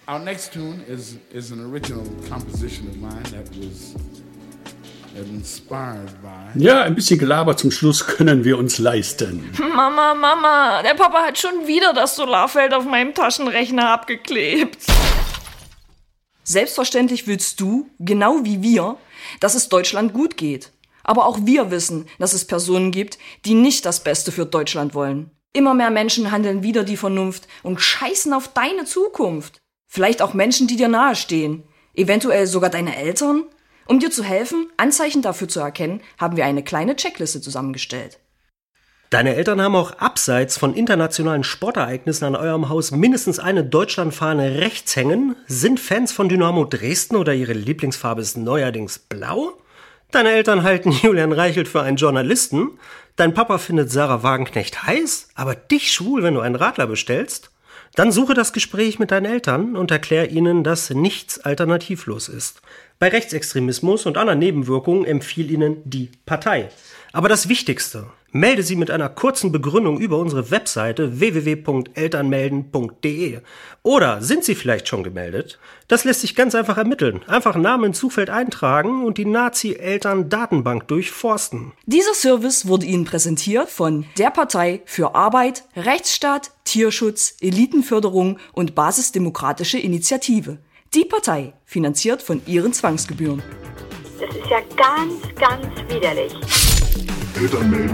Our next tune is an original composition of mine that was inspired by... Ja, ein bisschen Gelaber zum Schluss können wir uns leisten. Mama, der Papa hat schon wieder das Solarfeld auf meinem Taschenrechner abgeklebt. Selbstverständlich willst du, genau wie wir, dass es Deutschland gut geht. Aber auch wir wissen, dass es Personen gibt, die nicht das Beste für Deutschland wollen. Immer mehr Menschen handeln wider die Vernunft und scheißen auf deine Zukunft. Vielleicht auch Menschen, die dir nahestehen. Eventuell sogar deine Eltern. Um dir zu helfen, Anzeichen dafür zu erkennen, haben wir eine kleine Checkliste zusammengestellt. Deine Eltern haben auch abseits von internationalen Sportereignissen an eurem Haus mindestens eine Deutschlandfahne rechts hängen, sind Fans von Dynamo Dresden oder ihre Lieblingsfarbe ist neuerdings blau? Deine Eltern halten Julian Reichelt für einen Journalisten? Dein Papa findet Sarah Wagenknecht heiß, aber dich schwul, wenn du einen Radler bestellst? Dann suche das Gespräch mit deinen Eltern und erklär ihnen, dass nichts alternativlos ist. Bei Rechtsextremismus und anderen Nebenwirkungen empfiehl ihnen die Partei. Aber das Wichtigste, melde sie mit einer kurzen Begründung über unsere Webseite www.elternmelden.de. Oder sind sie vielleicht schon gemeldet? Das lässt sich ganz einfach ermitteln. Einfach Namen ins Suchfeld eintragen und die Nazi-Eltern-Datenbank durchforsten. Dieser Service wurde Ihnen präsentiert von der Partei für Arbeit, Rechtsstaat, Tierschutz, Elitenförderung und Basisdemokratische Initiative. Die Partei, finanziert von Ihren Zwangsgebühren. Das ist ja ganz, ganz widerlich. Elternmelden.